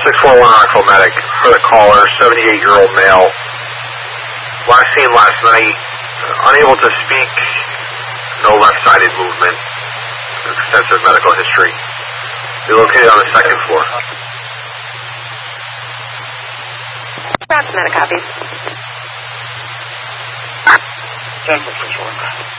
641 Rockville Medic for the caller, 78-year-old male. Last seen last night, unable to speak, no left-sided movement, extensive medical history. Be located on the second floor. Rockville Medic, copy. 10 for 641.